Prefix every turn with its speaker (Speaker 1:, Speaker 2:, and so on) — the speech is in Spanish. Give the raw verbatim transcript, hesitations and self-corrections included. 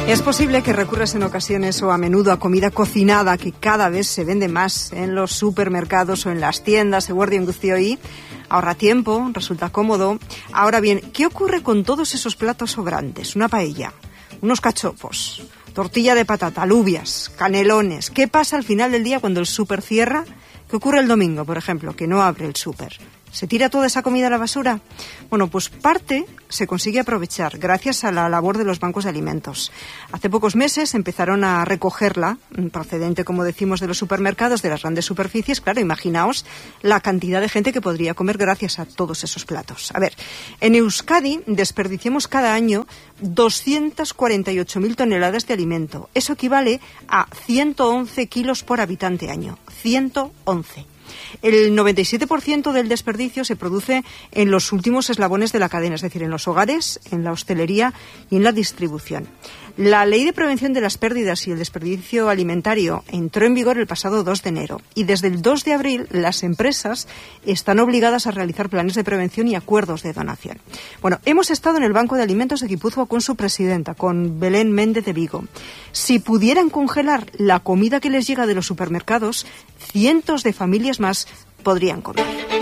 Speaker 1: Es posible que recurras en ocasiones o a menudo a comida cocinada que cada vez se vende más en los supermercados o en las tiendas. Eguerdion guztioi, ahorra tiempo, resulta cómodo. Ahora bien, ¿qué ocurre con todos esos platos sobrantes? Una paella, unos cachopos, tortilla de patata, alubias, canelones. ¿Qué pasa al final del día cuando el súper cierra? ¿Qué ocurre el domingo, por ejemplo, que no abre el súper? ¿Se tira toda esa comida a la basura? Bueno, pues parte se consigue aprovechar gracias a la labor de los bancos de alimentos. Hace pocos meses empezaron a recogerla, procedente, como decimos, de los supermercados, de las grandes superficies. Claro, imaginaos la cantidad de gente que podría comer gracias a todos esos platos. A ver, en Euskadi desperdiciamos cada año doscientas cuarenta y ocho mil toneladas de alimento. Eso equivale a ciento once kilos por habitante año. ciento once. El noventa y siete por ciento del desperdicio se produce en los últimos eslabones de la cadena, es decir, en los hogares, en la hostelería y en la distribución. La Ley de Prevención de las Pérdidas y el Desperdicio Alimentario entró en vigor el pasado dos de enero y desde el dos de abril las empresas están obligadas a realizar planes de prevención y acuerdos de donación. Bueno, hemos estado en el Banco de Alimentos de Guipúzcoa con su presidenta, con Belén Méndez de Vigo. Si pudieran congelar la comida que les llega de los supermercados, cientos de familias más podrían comer.